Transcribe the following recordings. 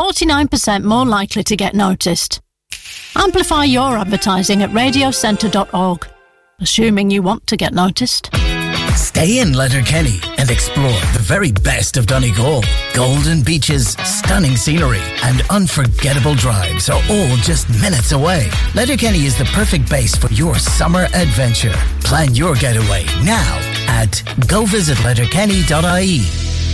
49% more likely to get noticed. Amplify your advertising at radiocentre.org, assuming you want to get noticed. Stay in Letterkenny and explore the very best of Donegal. Golden beaches, stunning scenery, and unforgettable drives are all just minutes away. Letterkenny is the perfect base for your summer adventure. Plan your getaway now at govisitletterkenny.ie.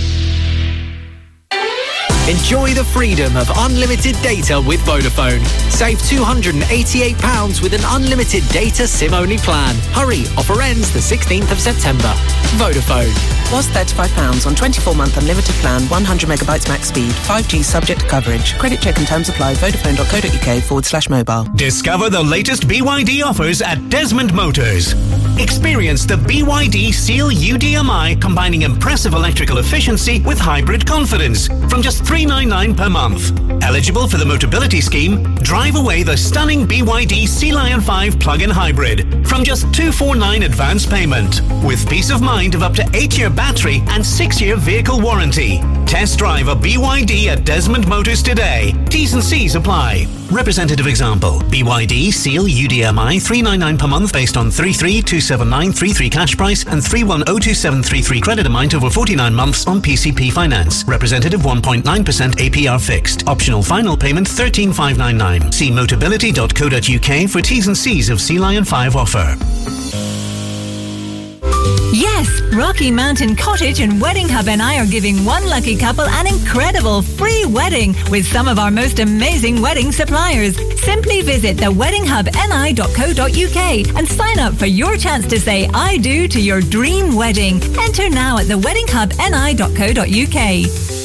Enjoy the freedom of unlimited data with Vodafone. Save £288 with an unlimited data SIM-only plan. Hurry, offer ends the 16th of September. Vodafone. Was £35 on 24-month unlimited plan, 100 megabytes max speed, 5G subject to coverage. Credit check and terms apply. Vodafone.co.uk/mobile. Discover the latest BYD offers at Desmond Motors. Experience the BYD Seal UDMI, combining impressive electrical efficiency with hybrid confidence from just $399 per month. Eligible for the Motability Scheme, drive away the stunning BYD Sea Lion 5 plug-in hybrid from just $249 advance payment, with peace of mind of up to 8-year battery and 6-year vehicle warranty. Test drive a BYD at Desmond Motors today. T's and C's apply. Representative example: BYD Seal UDMI $399 per month based on 33,279.33 cash price and 31,027.33 credit amount over 49 months on PCP finance. Representative 1.9% APR fixed. Optional final payment $13,599. See motability.co.uk for T's and C's of Sea Lion 5 offer. Yes, Rocky Mountain Cottage and Wedding Hub NI are giving one lucky couple an incredible free wedding with some of our most amazing wedding suppliers. Simply visit theweddinghubni.co.uk and sign up for your chance to say I do to your dream wedding. Enter now at theweddinghubni.co.uk.